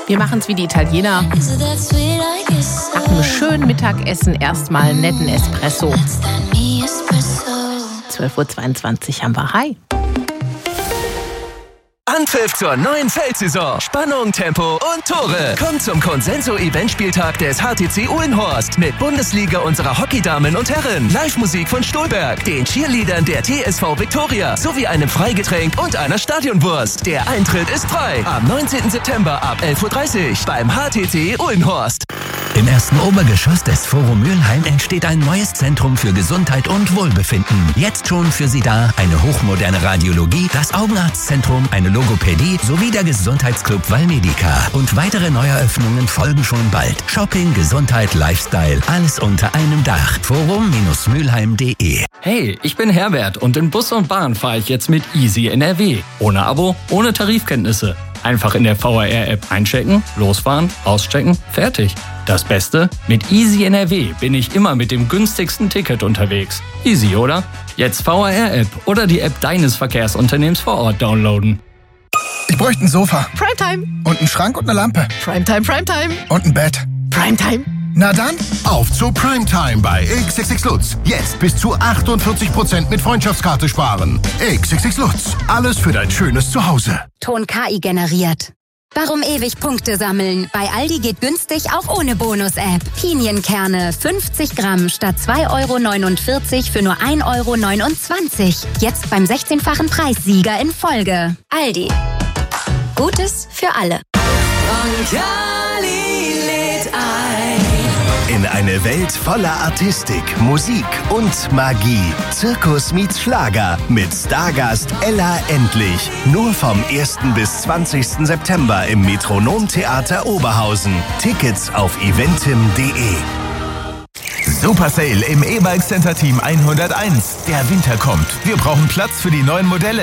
Wir machen es wie die Italiener. Nach einem schönen Mittagessen erstmal einen netten Espresso. 12:22 Uhr haben wir. Hi. Anpfiff zur neuen Feldsaison. Spannung, Tempo und Tore. Kommt zum Consenso-Eventspieltag des HTC Uhlenhorst mit Bundesliga unserer Hockeydamen und Herren, Live-Musik von Stolberg, den Cheerleadern der TSV Viktoria sowie einem Freigetränk und einer Stadionwurst. Der Eintritt ist frei. Am 19. September ab 11:30 Uhr beim HTC Uhlenhorst. Im ersten Obergeschoss des Forum Mülheim entsteht ein neues Zentrum für Gesundheit und Wohlbefinden. Jetzt schon für Sie da eine hochmoderne Radiologie, das Augenarztzentrum, eine Logopädie sowie der Gesundheitsclub Valmedica. Und weitere Neueröffnungen folgen schon bald. Shopping, Gesundheit, Lifestyle, alles unter einem Dach. Forum-mülheim.de. Hey, ich bin Herbert und in Bus und Bahn fahre ich jetzt mit Easy NRW. Ohne Abo, ohne Tarifkenntnisse. Einfach in der VRR-App einchecken, losfahren, auschecken, fertig. Das Beste? Mit Easy NRW bin ich immer mit dem günstigsten Ticket unterwegs. Easy, oder? Jetzt VRR-App oder die App deines Verkehrsunternehmens vor Ort downloaden. Ich bräuchte ein Sofa. Primetime. Und einen Schrank und eine Lampe. Primetime, Primetime. Und ein Bett. Primetime. Na dann, auf zu Primetime bei XXX Lutz. Jetzt bis zu 48% mit Freundschaftskarte sparen. XXX Lutz. Alles für dein schönes Zuhause. Ton KI generiert. Warum ewig Punkte sammeln? Bei Aldi geht günstig auch ohne Bonus-App. Pinienkerne 50 Gramm statt 2,49 € für nur 1,29 €. Jetzt beim 16-fachen Preissieger in Folge. Aldi. Gutes für alle. In eine Welt voller Artistik, Musik und Magie. Zirkus meets Schlager mit Stargast Ella Endlich. Nur vom 1. bis 20. September im Metronom-Theater Oberhausen. Tickets auf eventim.de. Super Sale im E-Bike Center Team 101. Der Winter kommt. Wir brauchen Platz für die neuen Modelle.